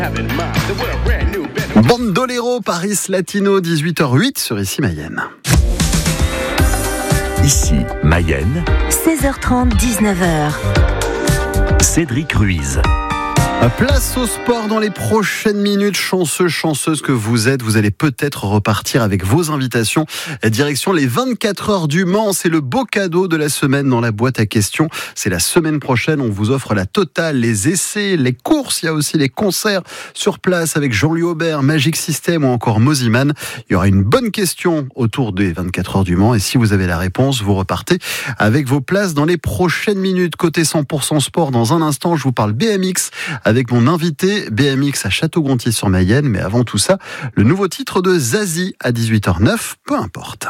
Bandolero, Paris Latino, 18h08 sur Ici Mayenne. Ici Mayenne, 16h30, 19h. Cédric Ruiz. Place au sport dans les prochaines minutes. Chanceuse que vous êtes, vous allez peut-être repartir avec vos invitations. Direction les 24 heures du Mans, c'est le beau cadeau de la semaine dans la boîte à questions. C'est la semaine prochaine, on vous offre la totale, les essais, les courses, il y a aussi les concerts sur place avec Jean-Louis Aubert, Magic System ou encore Moziman. Il y aura une bonne question autour des 24 heures du Mans et si vous avez la réponse, vous repartez avec vos places dans les prochaines minutes. Côté 100% sport, dans un instant, je vous parle BMX avec mon invité BMX à Château-Gontier sur Mayenne. Mais avant tout ça, le nouveau titre de Zazie à 18h09, peu importe.